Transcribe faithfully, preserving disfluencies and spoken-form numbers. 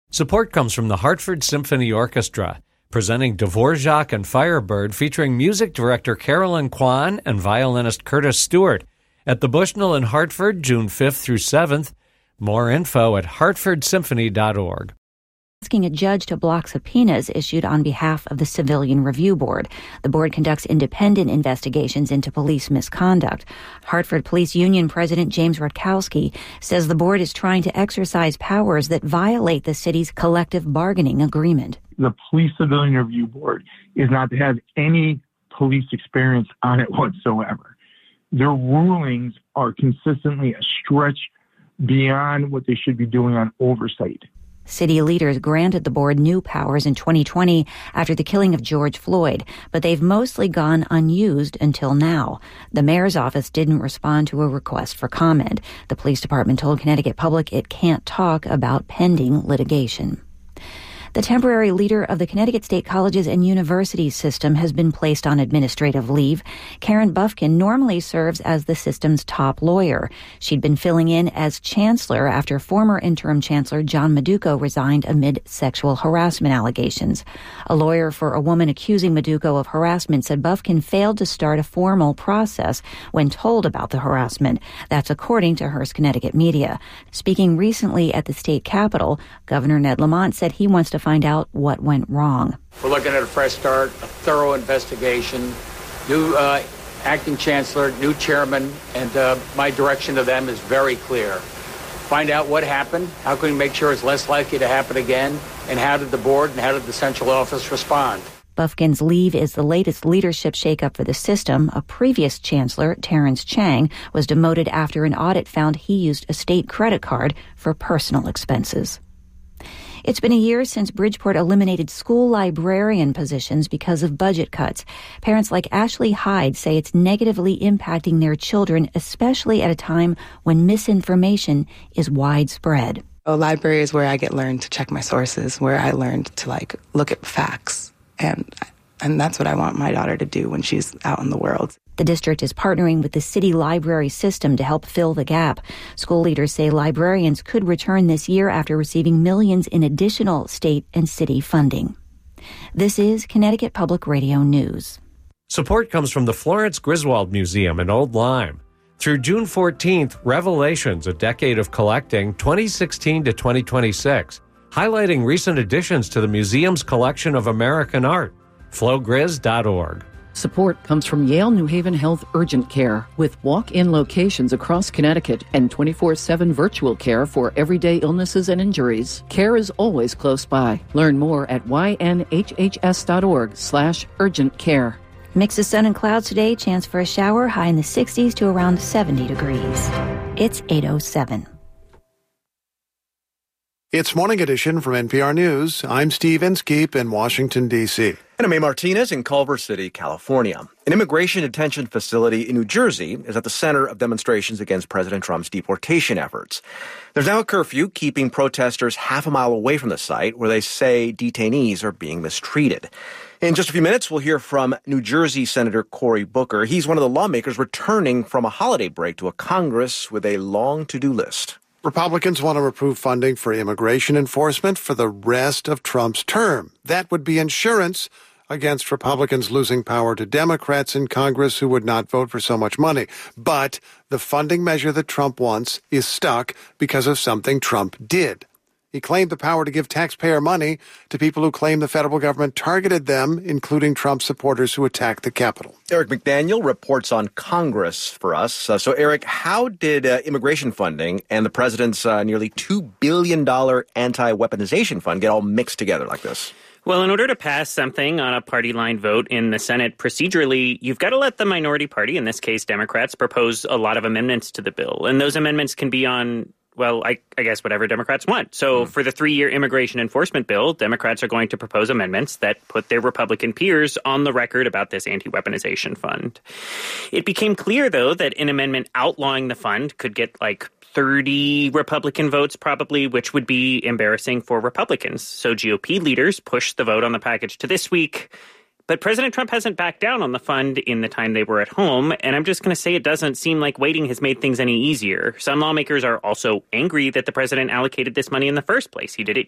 Support comes from the Hartford Symphony Orchestra, presenting Dvorak and Firebird, featuring music director Carolyn Kwan and violinist Curtis Stewart at the Bushnell in Hartford, June fifth through seventh. More info at hartford symphony dot org. Asking a judge to block subpoenas issued on behalf of the Civilian Review Board. The board conducts independent investigations into police misconduct. Hartford Police Union President James Rutkowski says the board is trying to exercise powers that violate the city's collective bargaining agreement. The Police Civilian Review Board is not to have any police experience on it whatsoever. Their rulings are consistently a stretch beyond what they should be doing on oversight. City leaders granted the board new powers in twenty twenty after the killing of George Floyd, but they've mostly gone unused until now. The mayor's office didn't respond to a request for comment. The police department told Connecticut Public it can't talk about pending litigation. The temporary leader of the Connecticut State Colleges and Universities system has been placed on administrative leave. Karen Bufkin normally serves as the system's top lawyer. She'd been filling in as chancellor after former interim chancellor John Maduco resigned amid sexual harassment allegations. A lawyer for a woman accusing Maduco of harassment said Bufkin failed to start a formal process when told about the harassment. That's according to Hearst Connecticut Media. Speaking recently at the state capitol, Governor Ned Lamont said he wants to find out what went wrong. We're looking at a fresh start, a thorough investigation, new uh, acting chancellor, new chairman, and uh, my direction to them is very clear. Find out what happened, how can we make sure it's less likely to happen again, and how did the board and how did the central office respond? Bufkin's leave is the latest leadership shakeup for the system. A previous chancellor, Terrence Chang, was demoted after an audit found he used a state credit card for personal expenses. It's been a year since Bridgeport eliminated school librarian positions because of budget cuts. Parents like Ashley Hyde say it's negatively impacting their children, especially at a time when misinformation is widespread. A library is where I get learned to check my sources, where I learned to like look at facts. And and that's what I want my daughter to do when she's out in the world. The district is partnering with the city library system to help fill the gap. School leaders say librarians could return this year after receiving millions in additional state and city funding. This is Connecticut Public Radio News. Support comes from the Florence Griswold Museum in Old Lyme. Through June fourteenth, Revelations, a Decade of Collecting, twenty sixteen to twenty twenty-six, highlighting recent additions to the museum's collection of American art. flow grizz dot org. Support comes from Yale New Haven Health Urgent Care, with walk-in locations across Connecticut and twenty-four seven virtual care for everyday illnesses and injuries. Care is always close by. Learn more at y n h h s dot org slash urgent care. Mix of sun and clouds today, chance for a shower, high in the sixties to around seventy degrees. It's eight oh seven. It's Morning Edition from N P R News. I'm Steve Inskeep in Washington, D C And I'm A. Martinez in Culver City, California. An immigration detention facility in New Jersey is at the center of demonstrations against President Trump's deportation efforts. There's now a curfew keeping protesters half a mile away from the site, where they say detainees are being mistreated. In just a few minutes, we'll hear from New Jersey Senator Cory Booker. He's one of the lawmakers returning from a holiday break to a Congress with a long to-do list. Republicans want to approve funding for immigration enforcement for the rest of Trump's term. That would be insurance against Republicans losing power to Democrats in Congress who would not vote for so much money. But the funding measure that Trump wants is stuck because of something Trump did. He claimed the power to give taxpayer money to people who claim the federal government targeted them, including Trump supporters who attacked the Capitol. Eric McDaniel reports on Congress for us. Uh, so, Eric, how did uh, immigration funding and the president's uh, nearly two billion dollars anti-weaponization fund get all mixed together like this? Well, in order to pass something on a party line vote in the Senate procedurally, you've got to let the minority party, in this case Democrats, propose a lot of amendments to the bill. And those amendments can be on, well, I, I guess whatever Democrats want. So mm. for the three-year immigration enforcement bill, Democrats are going to propose amendments that put their Republican peers on the record about this anti-weaponization fund. It became clear, though, that an amendment outlawing the fund could get like thirty Republican votes probably, which would be embarrassing for Republicans. So G O P leaders pushed the vote on the package to this week. But President Trump hasn't backed down on the fund in the time they were at home. And I'm just going to say it doesn't seem like waiting has made things any easier. Some lawmakers are also angry that the president allocated this money in the first place. He did it